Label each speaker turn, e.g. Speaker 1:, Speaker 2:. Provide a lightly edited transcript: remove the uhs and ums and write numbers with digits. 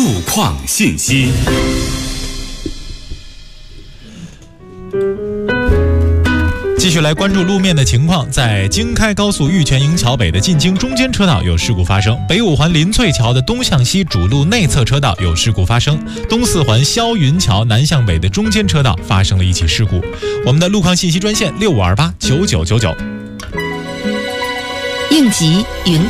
Speaker 1: 路况信息。
Speaker 2: 继续来关注路面的情况，在京开高速玉泉营桥北的进京中间车道有事故发生，北五环林翠桥的东向西主路内侧车道有事故发生，东四环霄云桥南向北的中间车道发生了一起事故。我们的路况信息专线65289999。
Speaker 3: 应急云